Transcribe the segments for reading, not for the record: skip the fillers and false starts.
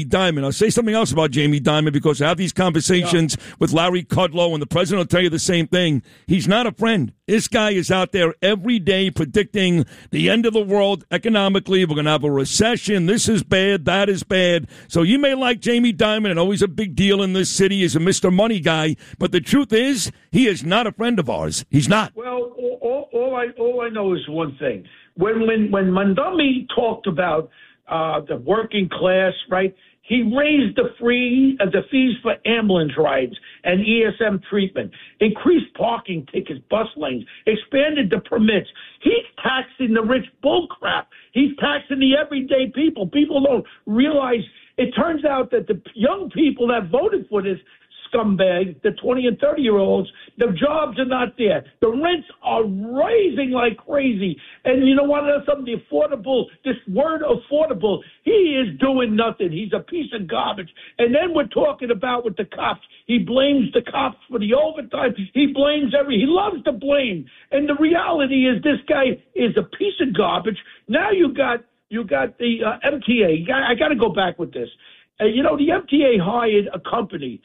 Dimon. I'll say something else about Jamie Dimon because I have these conversations with Larry Kudlow, and the president will tell you the same thing. He's not a friend. This guy is out there every day predicting the end of the world economically. We're going to have a recession. This is bad. That is bad. So you may like Jamie Dimon, and always a big deal in this city. He's a Mr. Money guy. But the truth is, he is not a friend of ours. He's not. Well, all I know is one thing. When Mondumi talked about the working class, right? He raised the fees for ambulance rides and ESM treatment, increased parking tickets, bus lanes, expanded the permits. He's taxing the rich bullcrap. He's taxing the everyday people. People don't realize. It turns out that the young people that voted for this scumbag, the 20 and 30-year-olds, the jobs are not there. The rents are rising like crazy. And you know what? Something affordable, this word affordable, he is doing nothing. He's a piece of garbage. And then we're talking about with the cops. He blames the cops for the overtime. He blames he loves to blame. And the reality is this guy is a piece of garbage. Now you got the MTA. I got to go back with this. The MTA hired a company.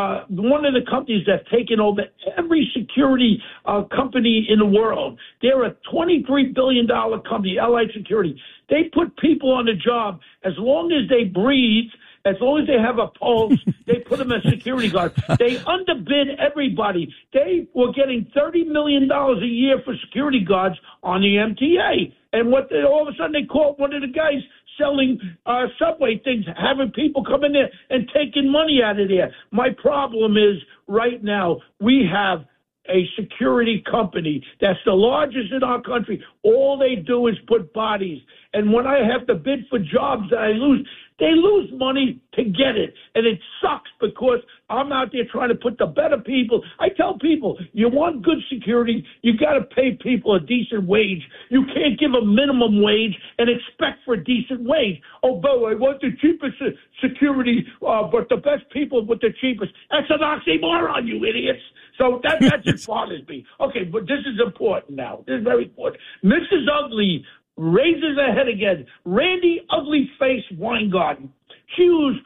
One of the companies that's taken over every security company in the world. They're a $23 billion company, Allied Security. They put people on the job as long as they breathe, as long as they have a pulse, they put them as security guards. They underbid everybody. They were getting $30 million a year for security guards on the MTA. And all of a sudden they caught one of the guys selling subway things, having people come in there and taking money out of there. My problem is right now we have a security company that's the largest in our country. All they do is put bodies. And when I have to bid for jobs that I lose, they lose money to get it. And it sucks because I'm out there trying to put the better people. I tell people, you want good security, you got to pay people a decent wage. You can't give a minimum wage and expect for a decent wage. Oh, Bo, I want the cheapest security, but the best people with the cheapest. That's an oxymoron, you idiots. So that just bothers me. Okay, but this is important now. This is very important. Mrs. Ugly raises her head again. Randy Ugly Face Weingarten. She used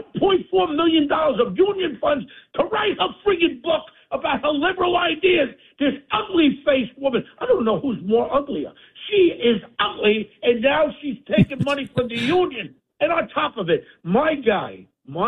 $1.4 million of union funds to write her friggin' book about her liberal ideas. This ugly-faced woman, I don't know who's more uglier. She is ugly, and now she's taking money from the union. And on top of it, my guy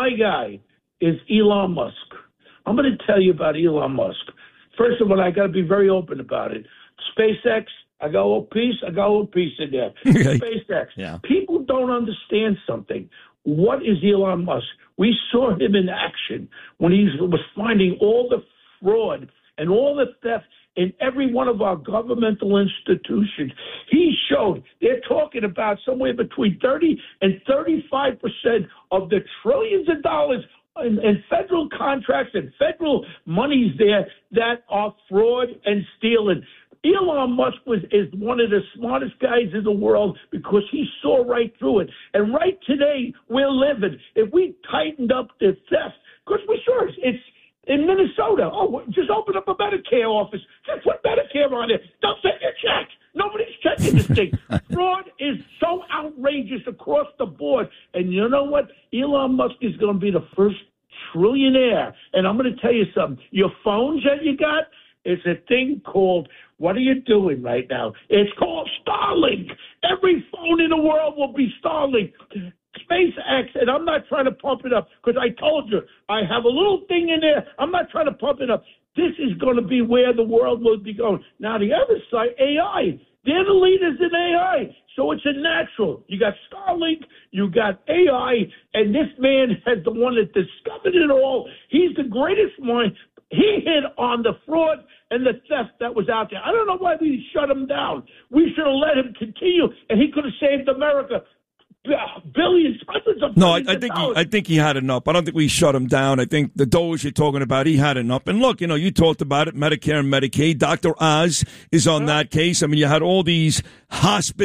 is Elon Musk. I'm going to tell you about Elon Musk. First of all, I got to be very open about it. SpaceX, I got a little piece in there. SpaceX. Yeah. People don't understand something. What is Elon Musk? We saw him in action when he was finding all the fraud and all the theft in every one of our governmental institutions. He showed they're talking about somewhere between 30 and 35% of the trillions of dollars in federal contracts and federal monies there that are fraud and stealing. Elon Musk is one of the smartest guys in the world because he saw right through it. And right today, we're living. If we tightened up the theft, because we sure it's in Minnesota. Oh, just open up a Medicare office. Just put Medicare on it. Don't take your check. Nobody's checking this thing. Fraud is so outrageous across the board. And you know what? Elon Musk is going to be the first trillionaire. And I'm going to tell you something. Your phones that you got, it's a thing called, what are you doing right now? It's called Starlink. Every phone in the world will be Starlink. SpaceX, and I'm not trying to pump it up because I told you I have a little thing in there. I'm not trying to pump it up. This is going to be where the world will be going. Now, the other side, AI. They're the leaders in AI. So it's a natural. You got Starlink, you got AI, and this man is the one that discovered it all. He's the greatest mind. He hit on the fraud and the theft that was out there. I don't know why we shut him down. We should have let him continue, and he could have saved America. Billions, hundreds of billions. No, I think he had enough. I don't think we shut him down. I think the Doge you're talking about, he had enough. And look, you talked about it, Medicare and Medicaid. Dr. Oz is on that case. I mean, you had all these hospice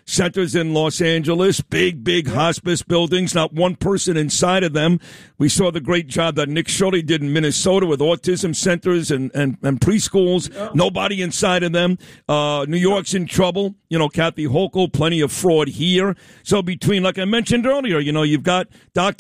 centers in Los Angeles, big hospice buildings, not one person inside of them. We saw the great job that Nick Shirley did in Minnesota with autism centers and preschools. Yeah. Nobody inside of them. New York's in trouble. Kathy Hochul, plenty of fraud here. So between, like I mentioned earlier, you've got Dr.